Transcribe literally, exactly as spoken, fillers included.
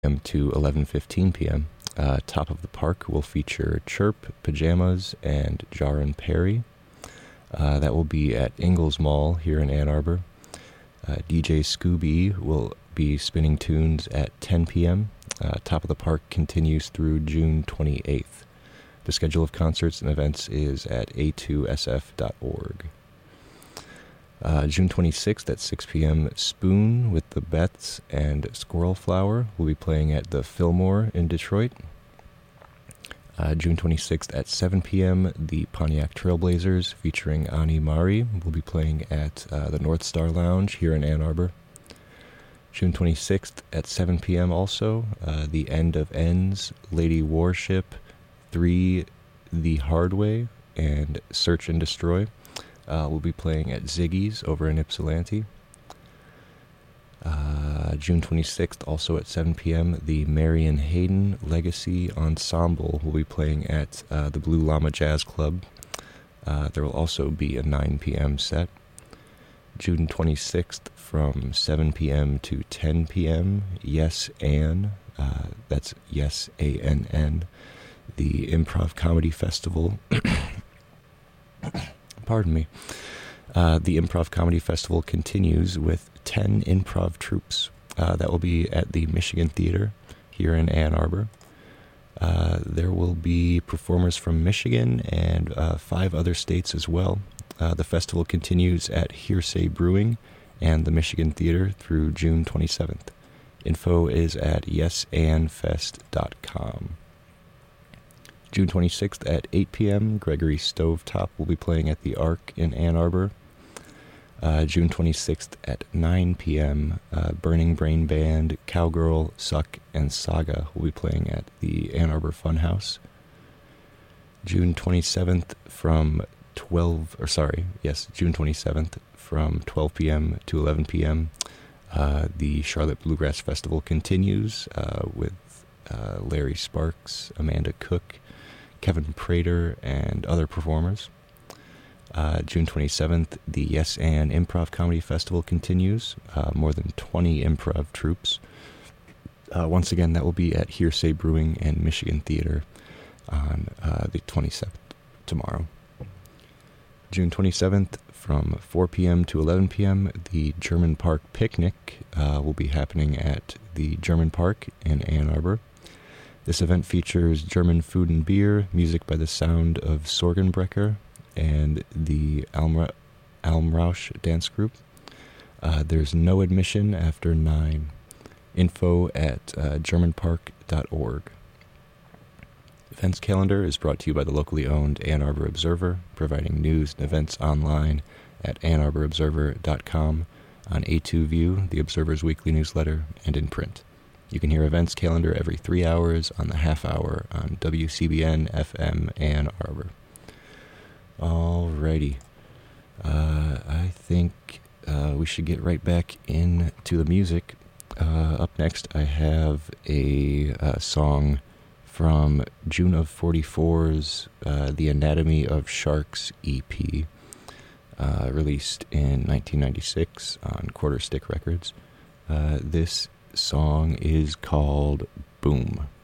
p.m. to eleven fifteen p.m. Uh, Top of the Park will feature Chirp, Pajamas, and Jaron Perry. Uh, that will be at Ingalls Mall here in Ann Arbor. Uh, D J Scooby will be spinning tunes at ten p.m. Uh, Top of the Park continues through June twenty-eighth. The schedule of concerts and events is at a two s f dot org. Uh, June twenty-sixth at six p.m., Spoon with the Beths and Squirrel Flower will be playing at the Fillmore in Detroit. Uh, June twenty-sixth at seven p.m., the Pontiac Trailblazers featuring Ani Mari will be playing at uh, the North Star Lounge here in Ann Arbor. June twenty-sixth at seven p.m. also, uh, the End of Ends, Lady Warship, three, The Hard Way, and Search and Destroy uh, will be playing at Ziggy's over in Ypsilanti. Uh, June twenty-sixth, also at seven p.m., the Marion Hayden Legacy Ensemble will be playing at uh, the Blue Llama Jazz Club. Uh, there will also be a nine p.m. set. June twenty-sixth, from seven p.m. to ten p.m., Yes Ann, uh, that's Yes A N N, the Improv Comedy Festival. Pardon me. Uh, the Improv Comedy Festival continues with ten improv troupes. Uh, that will be at the Michigan Theater here in Ann Arbor. Uh, there will be performers from Michigan and uh, five other states as well. Uh, the festival continues at Hearsay Brewing and the Michigan Theater through June twenty-seventh. Info is at yes ann fest dot com. June twenty-sixth at eight p.m., Gregory Stovetop will be playing at the Arc in Ann Arbor. Uh, June twenty-sixth at nine p.m., uh, Burning Brain Band, Cowgirl, Suck, and Saga will be playing at the Ann Arbor Funhouse. June twenty-seventh from twelve, or sorry, yes, June twenty-seventh from twelve p.m. to eleven p.m., uh, the Charlotte Bluegrass Festival continues uh, with uh, Larry Sparks, Amanda Cook, Kevin Prater, and other performers. Uh, June twenty-seventh, the Yes Ann Improv Comedy Festival continues. Uh, more than twenty improv troupes. Uh, once again, that will be at Hearsay Brewing and Michigan Theater on uh, the twenty-seventh, tomorrow. June twenty-seventh, from four p.m. to eleven p.m., the German Park Picnic uh, will be happening at the German Park in Ann Arbor. This event features German food and beer, music by the sound of Sorgenbrecher, and the Almra- Almrausch Dance Group. Uh, there's no admission after nine. Info at uh, german park dot org. Events calendar is brought to you by the locally owned Ann Arbor Observer, providing news and events online at ann arbor observer dot com, on A two View, the Observer's weekly newsletter, and in print. You can hear events calendar every three hours on the half hour on W C B N F M Ann Arbor. Alrighty. Uh, I think uh, we should get right back into the music. Uh, up next, I have a, a song from June of forty-four's uh, The Anatomy of Sharks E P, uh, released in nineteen ninety-six on Quarter Stick Records. Uh, this song is called Boom.